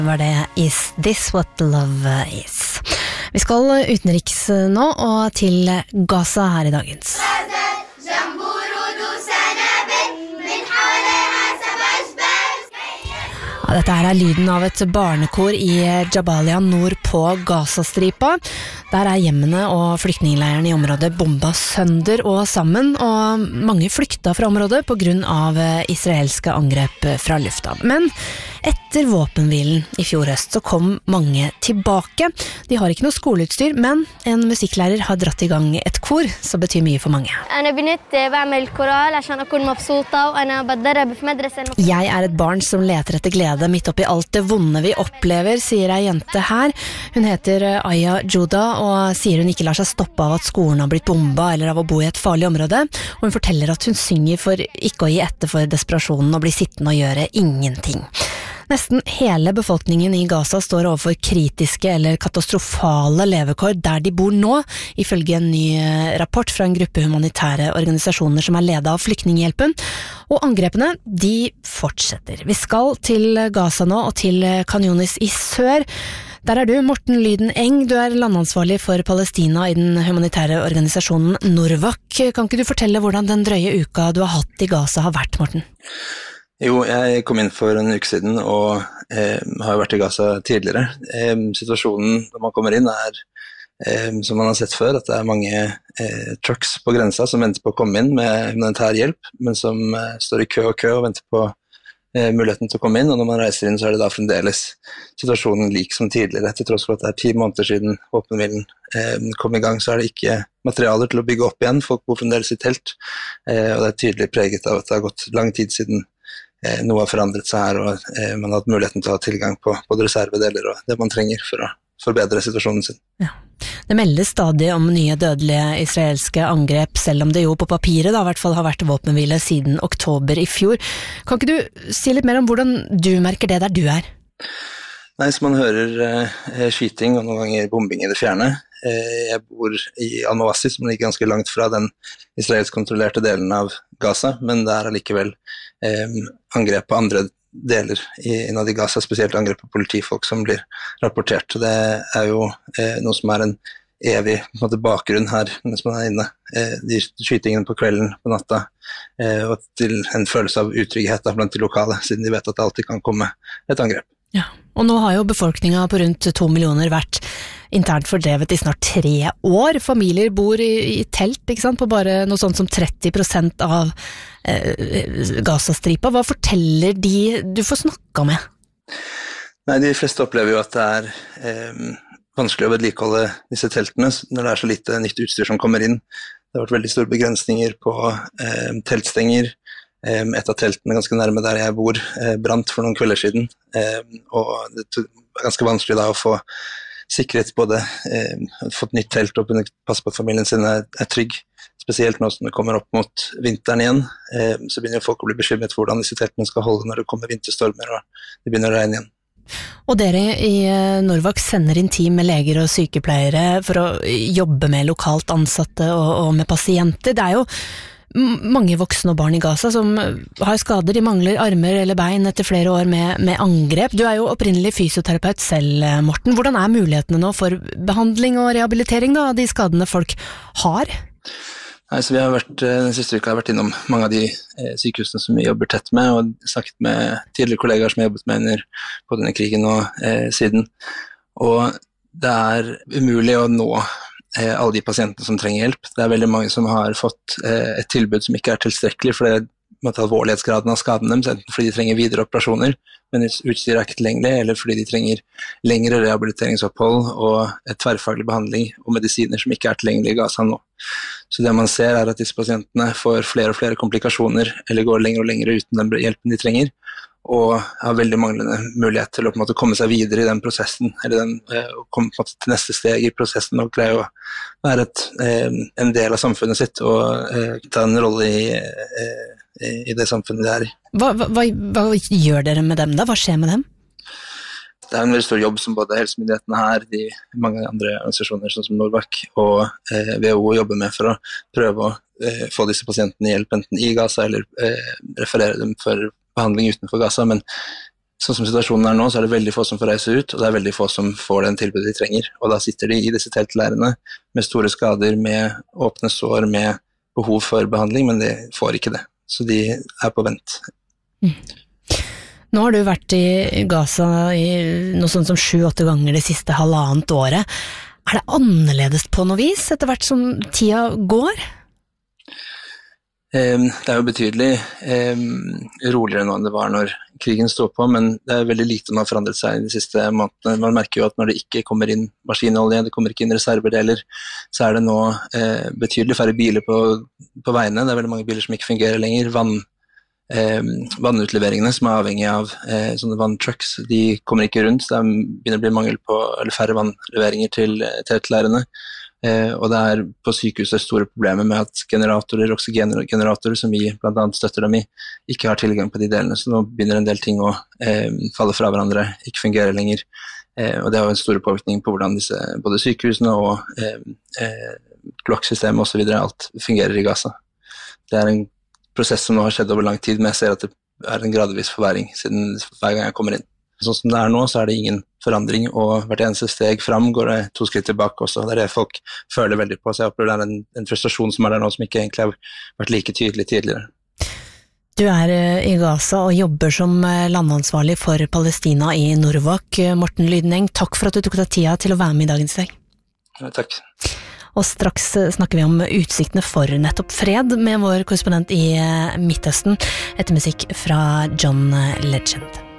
Var det Is This What Love Is? Vi skal utenriks nå og til Gaza her i dagens. Ja, dette her lyden av et barnekor i Jabalia nord på Gazastripa. Der hjemmene og flyktningleiren i området bomba sønder og sammen, og mange flykta fra området på grunn av israelske angrep fra lufta. Men etter våpenhvilen i fjor høst så kom mange tilbake. De har ikke noe skoleutstyr, men en musikklærer har dratt i gang et kor som betyr mye for mange. Jeg et barn som leter etter glede midt oppi alt det vonde vi opplever, sier ei jente her. Hun heter Aya Juda og sier hun ikke lar seg stoppe av at skolen har blitt bomba eller av å bo i et farlig område. Og hun forteller at hun synger for ikke å gi etter for desperasjonen og bli sittende og gjøre ingenting. Nesten hele befolkningen i Gaza står overfor kritiske eller katastrofale levekår der de bor nå, ifølge en ny rapport fra en gruppe humanitære organisasjoner som ledet av Flyktninghjelpen. Og angrepene, de fortsetter. Vi skal til Gaza nå og til Khan Yunis i sør. Der du, Morten Lyden Eng, du landansvarlig for Palestina i den humanitære organisasjonen Norvak. Kan ikke du fortelle hvordan den drøye uka du har hatt i Gaza har vært, Morten? Jo, jeg kom inn for en uke siden og har vært i Gaza tidligere. Situasjonen når man kommer inn som man har sett før, at det mange trucks på grensa som venter på å komme inn med humanitær hjelp, men som står i kø og venter på muligheten til å komme inn, og når man reiser inn så det da fremdeles situasjonen lik som tidligere. Til tross for at det 10 måneder siden våpenhvilen kom i gang, så det ikke materialer til å bygge opp igjen. Folk bor fremdeles i telt, og det tydelig preget av at det har gått lang tid siden noe har forandret seg her, og man har hatt muligheten til å ha tilgang på både reservedeler og det man trenger for å forbedre situasjonen sin. Ja. Det meldes stadig om nye dødelige israelske angrep, selv om det jo på papiret da, i hvert fall har vært våpenhvile siden oktober i fjor. Kan ikke du si litt mer om hvordan du merker det der du Nei, så man hører skyting og noen ganger bombing i det fjerne. Jeg bor i Al-Mawasi, som ligger ganske langt fra den israelsk kontrollerte delen av Gaza, men det allikevel angrep på andre deler innad i Gaza, spesielt angrep på politifolk som blir rapportert. Det jo noe som en evig på en måte, bakgrunn her mens man inne. De skytingene på kvelden, på natta, og til en følelse av utrygghet blant de lokale, siden de vet at det alltid kan komme et angrep. Ja, og nå har jo befolkningen på rundt 2 millioner vært internt fordrevet i snart 3 år. Familier bor i telt, ikke sant, på bare noe sånt som 30% av Gazastripa. Hva forteller de du får snakka med? Nei, de fleste opplever jo at det vanskelig å vedlikeholde disse teltene når det så lite nytt utstyr som kommer inn. Det har vært veldig store begrensninger på teltstenger. Et av teltene ganske nærme der jeg bor brant for noen kvelder siden, og det ganske vanskelig da å få sikret både fått nytt telt og kunne passe på at familien sin trygg, spesielt nå som det kommer opp mot vinteren igjen. Så begynner folk å bli bekymret for hvordan disse teltene skal holde når det kommer vinterstormer og det begynner å regne igjen. Og dere i Norvak sender inn team med leger og sykepleiere for å jobbe med lokalt ansatte og med pasienter. Det jo mange voksne og barn i Gaza som har skader, de mangler armer eller bein etter flere år med angrep. Du jo opprinnelig fysioterapeut selv, Morten. Hvordan mulighetene nå for behandling og rehabilitering da, av de skadene folk har? Nei, så vi har den siste uka vært innom mange av de sykehusene som vi jobber tett med, og snakket med tidligere kollegaer som har jobbet med på denne krigen og siden. Og det umulig å nå alle de pasientene som trenger hjelp. Det veldig mange som har fått et tilbud som ikke tilstrekkelig for alvorlighetsgraden av skaden dem, enten fordi de trenger videre operasjoner, men utstyret ikke tilgjengelig, eller fordi de trenger lengre rehabiliteringsopphold og tverrfaglig behandling og medisiner som ikke tilgjengelig i Gaza nå. Så det man ser at disse pasientene får flere og flere komplikasjoner, eller går lenger og lenger uten den hjelpen de trenger, og har veldig manglende mulighet til å på en måte komme seg videre i den prosessen, eller å komme på en måte til neste steg i prosessen og greie å være en del av samfunnet sitt og ta en rolle i det samfunnet de i. Hva gjør dere med dem da? Hva skjer med dem? Det en veldig stor jobb som både helsemyndighetene her, de mange andre organisasjoner sånn som Norvak og WHO jobber med for å prøve å få disse pasientene hjelp enten i Gaza eller referere dem for behandling utenfor Gaza, men sånn som situasjonen nå, så det veldig få som får reise ut, og det veldig få som får den tilbudet de trenger. Og da sitter de i disse teltleirene med store skader, med åpne sår, med behov for behandling, men de får ikke det. Så de på vent. Nå har du vært i Gaza i noe sånt som 7-8 ganger det siste halvannet året. Det annerledes på noe vis etter hvert som tida går? Det jo betydelig roligere nå enn det var når krigen stod på, men det veldig lite som har forandret seg de siste månedene. Man merker jo at når det ikke kommer inn maskinolje, det kommer ikke inn reservedeler, så det nå betydelig færre biler på veiene. Det veldig mange biler som ikke fungerer lenger. Vannutleveringene som avhengig av sånne vanntrucks, de kommer ikke rundt. Det begynner å bli mangel på, eller færre vannleveringer til teltleirene. Og det på sykehuset store problemer med at oksygengeneratorer som vi blant annet støtter dem i, ikke har tilgang på de delene, så nå begynner en del ting å falle fra hverandre, ikke fungere lenger, og det har jo en stor påvirkning på hvordan disse, både sykehusene og kloakksystemet og så videre, alt fungerer i Gaza. Det en prosess som nå har skjedd over lang tid, men jeg ser at det en gradvis forverring siden hver gang jeg kommer inn. Sånn som det nå, så det ingen forandring, og hvert eneste steg frem går det 2 skritt tilbake også. Det det folk føler veldig på, så jeg opplever det en frustrasjon som der nå, som ikke egentlig har vært like tydelig tidligere. Du i Gaza og jobber som landansvarlig for Palestina i Norwaq. Morten Lydneng, takk for at du tok deg tida til å være med i dagens dag. Ja, takk. Og straks snakker vi om utsiktene for nettopp fred med vår korrespondent i Midtøsten, etter musikk fra John Legend.